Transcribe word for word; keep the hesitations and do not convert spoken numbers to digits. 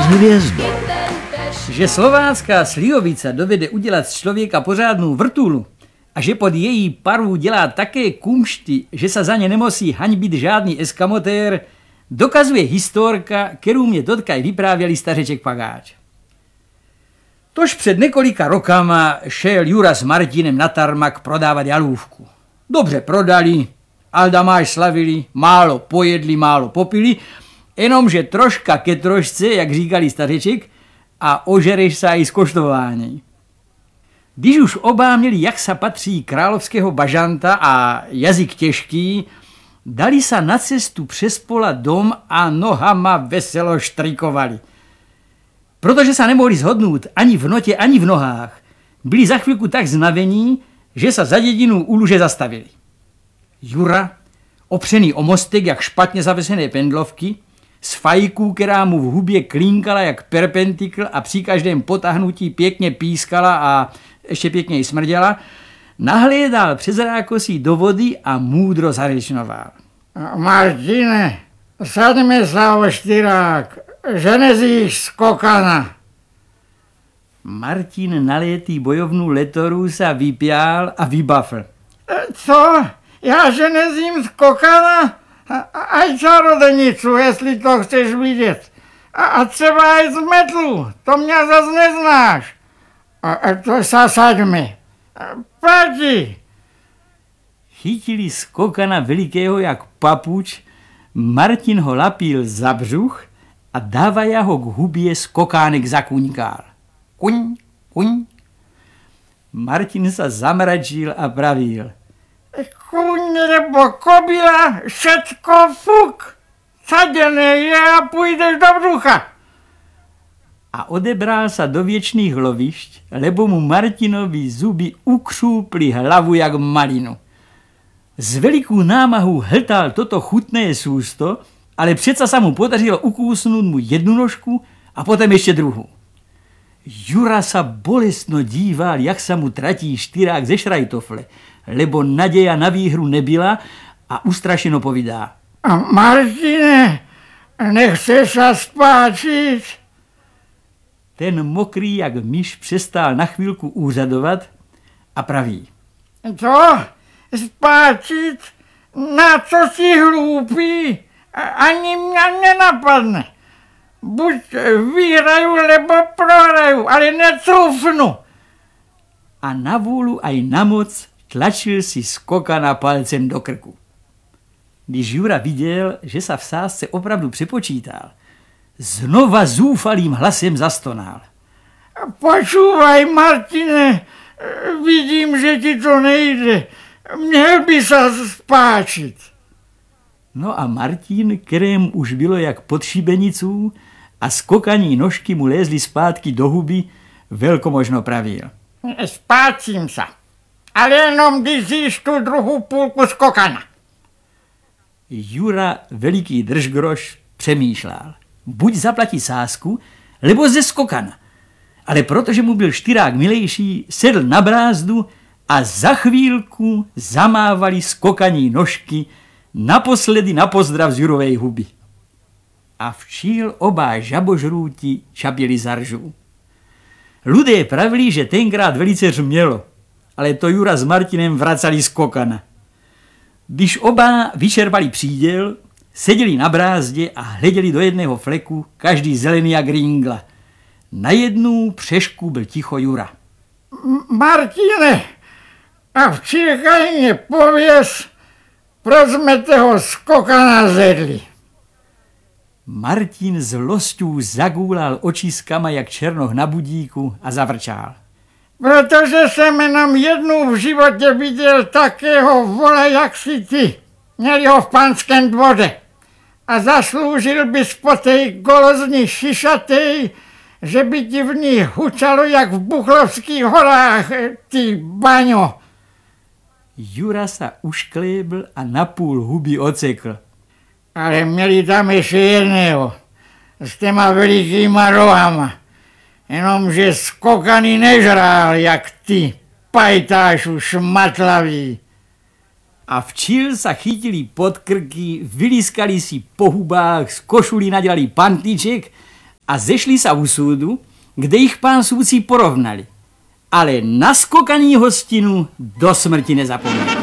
hvězdou. Že slovácká slivovica dovede udělat z člověka pořádnou vrtulu a že pod její paru dělá také kumšty, že se za ně nemusí haňbit žádný eskamotér, dokazuje historka, kterou mě dotkaj vyprávěli stařeček Pagáč. Tož před několika rokama šel Jura s Martinem na tarmak prodávat jalůvku. Dobře prodali, Alda máš slavili, málo pojedli, málo popili, jenomže troška ke trošce, jak říkali stařeček, a ožereš se i z koštování. Když už oba měli, jak se patří, královského bažanta a jazyk těžký, dali se na cestu přes pola dom a nohama veselo štrikovali. Protože se nemohli shodnout ani v notě, ani v nohách, byli za chvilku tak znavení, že se za dědinu u luže zastavili. Jura, opřený o mostek jak špatně zavesené pendlovky, s fajkou, která mu v hubě klínkala jak perpentikl a při každém potahnutí pěkně pískala a ještě pěkně smrděla, nahlédal přes rákosí do vody a múdro zařečnoval. Martine, sadme sa o štyrák, že nezíš skokana. Martin nalétý bojovnou letoru se vypjál a vybafl. Co? Já že nezím skokana? Aj čarodenicu, jestli to chceš vidět. A, a třeba aj z metlu, to mě zas neznáš. A, a to sa saďme. Pati. Chytili skokana velikého jak papuč, Martin ho lapil za břuch a dávaja ho k hubě skokánek zakuňkal. Kuň, kuň. Martin se zamračil a pravil. Kuň nebo kobila, všetko fuk. Saděné je a půjdeš do brucha. A odebral se do věčných lovišť, lebo mu Martinovi zuby ukřúpli hlavu jak malinu. Z velikou námahou hltal toto chutné sústo, ale přece se mu podařilo ukúsnout mu jednu nožku a potom ještě druhou. Jura se bolestno díval, jak se mu tratí štyrák ze šrajtofle, lebo naděja na výhru nebyla a ustrašeno povídá. A Martine, nechceš se spáčit? Ten mokrý jak myš přestal na chvílku úřadovat a praví. Co? Spáčit? Na co si hloupý? Ani mě nenapadne. Buď vyhraju, nebo prohraju, ale necoufnu. A na vůlu aj na moc tlačil si skokana palcem do krku. Když Jura viděl, že se v sázce opravdu připočítal, znova zúfalým hlasem zastonal. Počúvaj, Martine, vidím, že ti to nejde. Měl by se spáčit. No a Martin, kterém už bylo jak pod šibeniců a skokaní nožky mu lézly zpátky do huby, velkomožno pravil. Spáčím se, ale jenom když jíš tu druhou půlku skokana. Jura, veliký držgroš, přemýšlel. Buď zaplatí sázku, lebo ze skokana. Ale protože mu byl štyrák milejší, sedl na brázdu a za chvílku zamávali skokaní nožky naposledy na pozdrav z Jurovej huby. A včíl oba žabožrúti čapěli zaržu. Ľudé pravili, že tenkrát velice řmělo, ale to Jura s Martinem vracali skokana. Když oba vyčerpali příděl, seděli na brázdě a hleděli do jedného fleku, každý zelený jak ringla. Na jednu přešku byl ticho Jura. Martine, a v čírkajně pověz, proč jsme toho skokana zedli. Martin zlostů zagúlal očiskama jak černoch na budíku a zavrčál. Protože jsem jenom jednou v životě viděl takého vola, jak si ty. Měli ho v panském dvoře. A zasloužil bys po tej golozni šišatej, že by ti v ní hučalo jak v Buchlovských horách, ty baňo. Jura se ušklébl a napůl huby ocekl. Ale měli tam ještě jedného, s těma velikýma rohama. Jenomže skokany nežrál, jak ty, pajtášu šmatlavý. A včil se chytili pod krky, vylískali si po hubách, z košulí nadělali pantíček a zešli sa u súdu, kde ich pán súdci porovnali. Ale na skokaní hostinu do smrti nezapomněli.